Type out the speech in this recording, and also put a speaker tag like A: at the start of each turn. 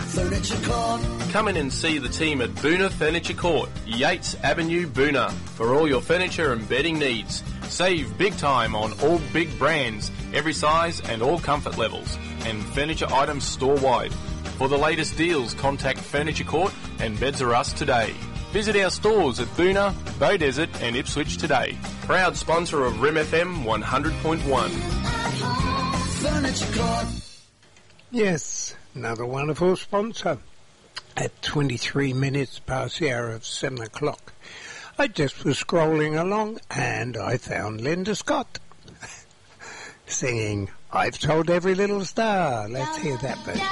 A: Furniture Court.
B: Come in and see the team at Boona Furniture Court, Yates Avenue, Boona, for all your furniture and bedding needs. Save big time on all big brands, every size and all comfort levels, and furniture items store-wide. For the latest deals, contact Furniture Court and Beds R Us today. Visit our stores at Boona, Beaudesert and Ipswich today. Proud sponsor of Rim FM 100.1.
A: Furniture Court.
C: Yes, another wonderful sponsor. At 23 minutes past the hour of 7 o'clock, I just was scrolling along and I found Linda Scott singing I've Told Every Little Star. Let's hear that version.